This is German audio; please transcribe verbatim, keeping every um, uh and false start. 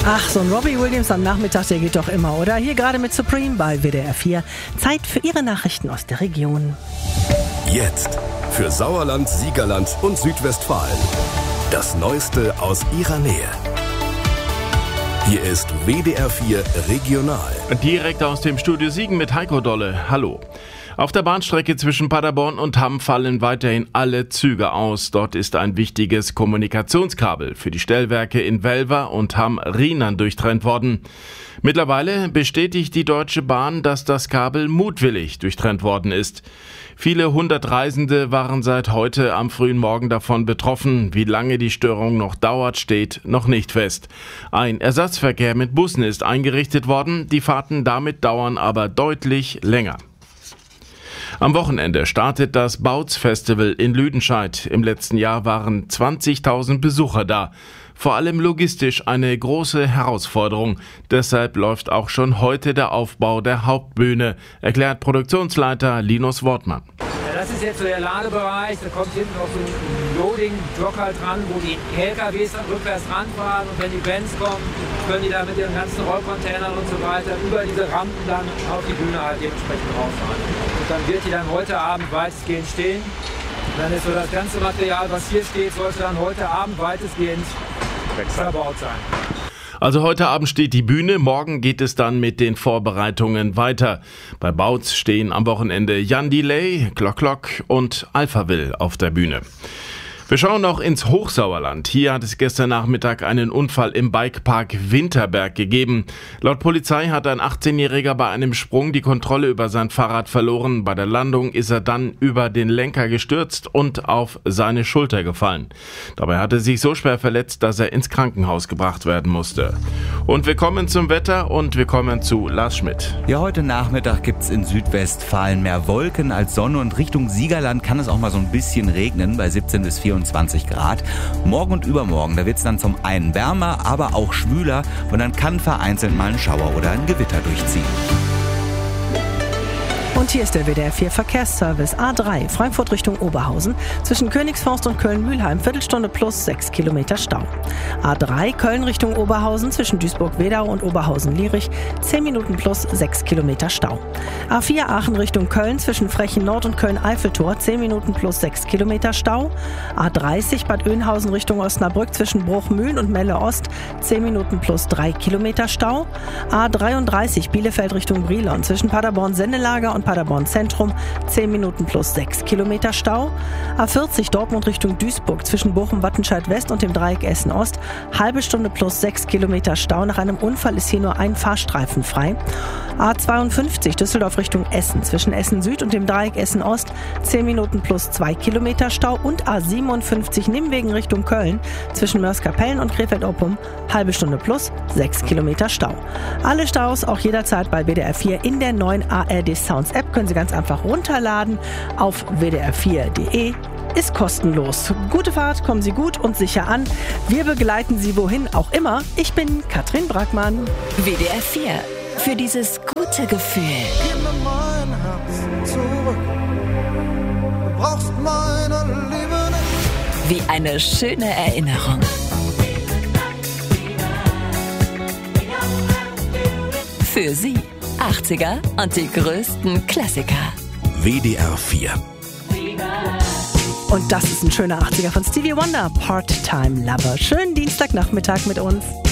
Ach, so ein Robbie Williams am Nachmittag, der geht doch immer, oder? Hier gerade mit Supreme bei W D R vier. Zeit für Ihre Nachrichten aus der Region. Jetzt für Sauerland, Siegerland und Südwestfalen. Das Neueste aus Ihrer Nähe. Hier ist W D R vier Regional. Direkt aus dem Studio Siegen mit Heiko Dolle. Hallo. Auf der Bahnstrecke zwischen Paderborn und Hamm fallen weiterhin alle Züge aus. Dort ist ein wichtiges Kommunikationskabel für die Stellwerke in Welver und Hamm-Rheinland durchtrennt worden. Mittlerweile bestätigt die Deutsche Bahn, dass das Kabel mutwillig durchtrennt worden ist. Viele hundert Reisende waren seit heute am frühen Morgen davon betroffen. Wie lange die Störung noch dauert, steht noch nicht fest. Ein Ersatzverkehr mit Bussen ist eingerichtet worden. Die Fahrten damit dauern aber deutlich länger. Am Wochenende startet das Bautzfestival in Lüdenscheid. Im letzten Jahr waren zwanzigtausend Besucher da. Vor allem logistisch eine große Herausforderung. Deshalb läuft auch schon heute der Aufbau der Hauptbühne, erklärt Produktionsleiter Linus Wortmann. Ja, das ist jetzt so der Ladebereich. Da kommt hinten noch so ein Loading-Dock halt dran, wo die L K Ws dann rückwärts ranfahren. Und wenn die Bands kommen, können die da mit ihren ganzen Rollcontainern und so weiter über diese Rampen dann auf die Bühne halt dementsprechend rausfahren. Und dann wird die dann heute Abend weitestgehend stehen. Und dann ist so das ganze Material, was hier steht, sollte dann heute Abend weitestgehend verbaut sein. Also heute Abend steht die Bühne, morgen geht es dann mit den Vorbereitungen weiter. Bei Bautz stehen am Wochenende Jan Delay, Glock Glock und Alphaville auf der Bühne. Wir schauen noch ins Hochsauerland. Hier hat es gestern Nachmittag einen Unfall im Bikepark Winterberg gegeben. Laut Polizei hat ein achtzehnjähriger bei einem Sprung die Kontrolle über sein Fahrrad verloren. Bei der Landung ist er dann über den Lenker gestürzt und auf seine Schulter gefallen. Dabei hat er sich so schwer verletzt, dass er ins Krankenhaus gebracht werden musste. Und wir kommen zum Wetter und wir kommen zu Lars Schmidt. Ja, heute Nachmittag gibt's in Südwestfalen mehr Wolken als Sonne und Richtung Siegerland kann es auch mal so ein bisschen regnen bei siebzehn bis vierundzwanzig Grad. Morgen und übermorgen, da wird's dann zum einen wärmer, aber auch schwüler und dann kann vereinzelt mal ein Schauer oder ein Gewitter durchziehen. Und hier ist der W D R vier Verkehrsservice A drei, Frankfurt Richtung Oberhausen. Zwischen Königsforst und Köln-Mühlheim, Viertelstunde plus sechs Kilometer Stau. A drei, Köln Richtung Oberhausen, zwischen Duisburg-Wedau und Oberhausen-Lierich, zehn Minuten plus sechs Kilometer Stau. A vier, Aachen Richtung Köln, zwischen Frechen Nord und Köln-Eiffeltor, zehn Minuten plus sechs Kilometer Stau. A dreißig, Bad Oeynhausen Richtung Osnabrück, zwischen Bruchmühlen und Melle Ost, zehn Minuten plus drei Kilometer Stau. A dreiunddreißig, Bielefeld Richtung Brilon, zwischen Paderborn-Sendelager und Paderborn Zentrum, zehn Minuten plus sechs Kilometer Stau. A vierzig Dortmund Richtung Duisburg zwischen Bochum-Wattenscheid West und dem Dreieck Essen Ost, halbe Stunde plus sechs Kilometer Stau. Nach einem Unfall ist hier nur ein Fahrstreifen frei. A zweiundfünfzig Düsseldorf Richtung Essen zwischen Essen Süd und dem Dreieck Essen Ost, zehn Minuten plus zwei Kilometer Stau. Und A siebenundfünfzig Nimwegen Richtung Köln zwischen Mörs-Kapellen und Krefeld-Oppum, halbe Stunde plus sechs Kilometer Stau. Alle Staus auch jederzeit bei W D R vier in der neuen A R D Sounds App. Können Sie ganz einfach runterladen auf w d r vier punkt d e. Ist kostenlos. Gute Fahrt, kommen Sie gut und sicher an. Wir begleiten Sie wohin auch immer. Ich bin Katrin Brackmann. W D R vier. Für dieses gute Gefühl. Gib mir mein Herz zurück. Du brauchst meine Liebe nicht. Wie eine schöne Erinnerung. Für Sie achtziger und die größten Klassiker. W D R vier. Und das ist ein schöner achtziger von Stevie Wonder, Part-Time Lover. Schönen Dienstagnachmittag mit uns.